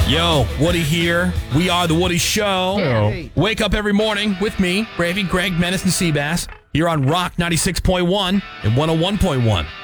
Yo, Woody here. We are The Woody Show. Hey. Wake up every morning with me, Bravey, Greg, Menace, and Seabass, here on Rock 96.1 and 101.1.